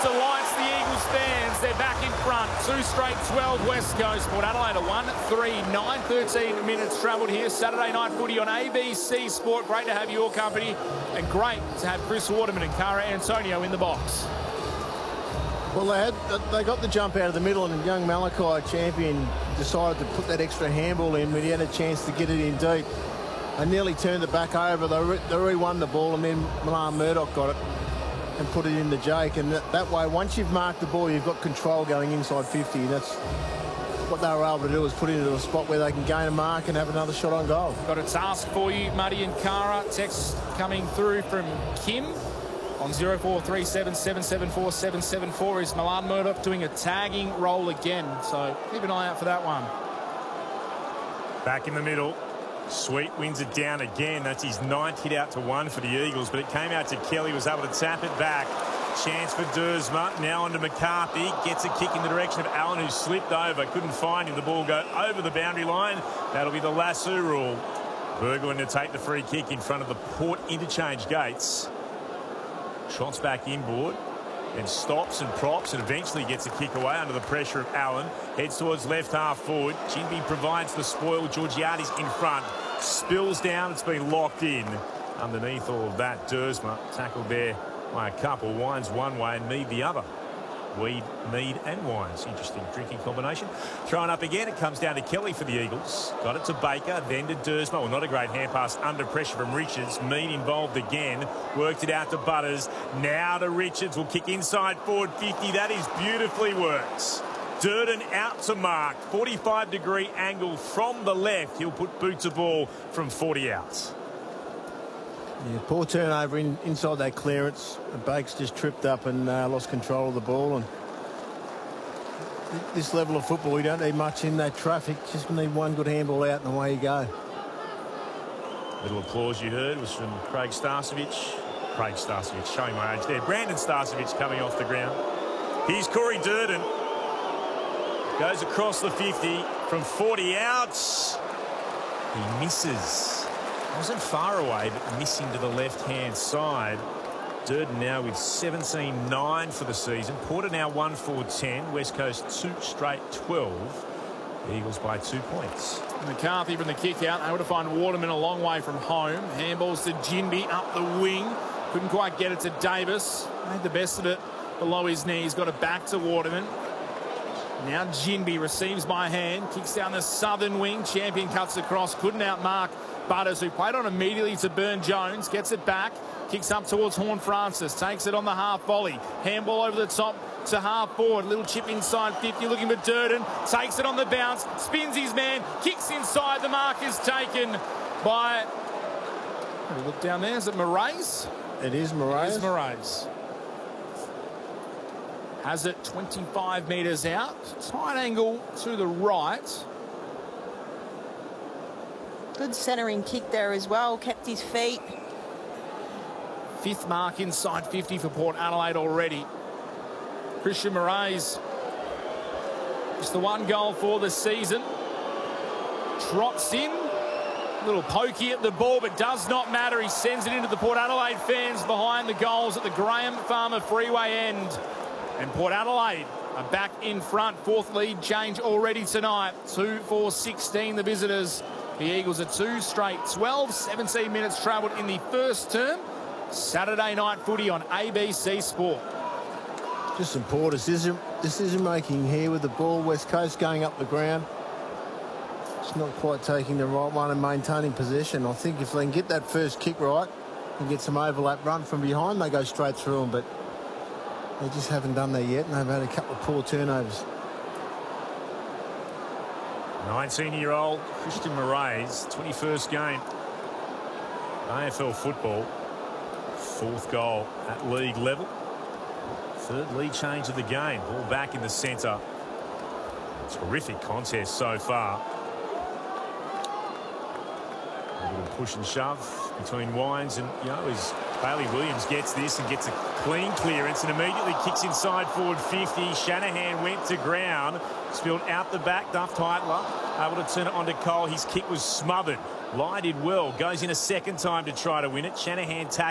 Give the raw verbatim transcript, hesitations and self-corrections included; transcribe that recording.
delights the Eagles fans. They're back in front. Two straight twelve West Coast. Port Adelaide a one three nine thirteen minutes travelled here. Saturday night footy on A B C Sport. Great to have your company and great to have Chris Waterman and Cara Antonio in the box. Well, they, had, they got the jump out of the middle, and young Malachi Champion decided to put that extra handball in when he had a chance to get it in deep. They nearly turned it back over. They, re they re-won the ball, and then Milan Murdoch got it and put it into Jake. And that, that way, once you've marked the ball, you've got control going inside fifty. That's what they were able to do, was put it into a spot where they can gain a mark and have another shot on goal. Got a task for you, Muddy and Cara. Text coming through from Kim on zero four three seven, seven seven four, seven seven four. Is Milan Murdoch doing a tagging role again? So keep an eye out for that one. Back in the middle. Sweet wins it down again. That's his ninth hit out to one for the Eagles, but it came out to Kelly, was able to tap it back. Chance for Dersma. Now on to McCarthy. Gets a kick in the direction of Allen, who slipped over. Couldn't find him. The ball go over the boundary line. That'll be the lasso rule. Burgoyne to take the free kick in front of the Port interchange gates. Trots back inboard and stops and props and eventually gets a kick away under the pressure of Allen. Heads towards left half forward. Jinby provides the spoil. Georgiades in front. Spills down. It's been locked in. Underneath all of that, Dersma tackled there by a couple. Wines one way and Mead the other. Weed, Mead and Wines. Interesting drinking combination. Thrown up again. It comes down to Kelly for the Eagles. Got it to Baker. Then to Dersma. Well, not a great hand pass under pressure from Richards. Mead involved again. Worked it out to Butters. Now to Richards. Will kick inside forward fifty. That is beautifully worked. Durden out to mark. forty-five degree angle from the left. He'll put boot to ball from forty out. Yeah, poor turnover in, inside that clearance. Bakes just tripped up and uh, lost control of the ball. And this level of football, we don't need much in that traffic. Just need one good handball out and away you go. Little applause you heard was from Craig Starcevich. Craig Starcevich, showing my age there. Brandon Starcevich coming off the ground. Here's Corey Durden. Goes across the fifty from forty out. He misses. Wasn't far away, but missing to the left-hand side. Durden now with seventeen nine for the season. Porter now one four ten. West Coast two straight twelve. The Eagles by two points. McCarthy from the kick out, able to find Waterman a long way from home. Handballs to Jinby up the wing. Couldn't quite get it to Davis. Made the best of it below his knees. Got it back to Waterman. Now Jinby receives by hand. Kicks down the southern wing. Champion cuts across. Couldn't outmark Butters, who played on immediately to Burn Jones. Gets it back. Kicks up towards Horn Francis. Takes it on the half volley. Handball over the top to half forward. Little chip inside fifty. Looking for Durden. Takes it on the bounce. Spins his man. Kicks inside. The mark is taken by... Have a look down there. Is it Moraes? It is Moraes. It is Moraes. Has it twenty-five metres out. Tight angle to the right. Good centering kick there as well. Kept his feet. Fifth mark inside fifty for Port Adelaide already. Christian Moraes. Just the one goal for the season. Trots in. A little pokey at the ball, but does not matter. He sends it into the Port Adelaide fans behind the goals at the Graham Farmer Freeway end. And Port Adelaide are back in front. Fourth lead change already tonight. two four sixteen the visitors. The Eagles are two straight twelve, seventeen minutes travelled in the first term. Saturday night footy on A B C Sport. Just some poor decision, decision making here with the ball. West Coast going up the ground. It's not quite taking the right one and maintaining possession. I think if they can get that first kick right and get some overlap run from behind, they go straight through them. But they just haven't done that yet, and they've had a couple of poor turnovers. nineteen-year-old Christian Moraes, twenty-first game. A F L football. Fourth goal at league level. Third lead change of the game. Ball back in the centre. Terrific contest so far. A little push and shove between Wines and, you know, as Bailey Williams gets this and gets a clean clearance and immediately kicks inside forward fifty. Shanahan went to ground. Spilled out the back. Duff Heitler able to turn it onto Cole. His kick was smothered. Lai did well. Goes in a second time to try to win it. Shanahan tackles.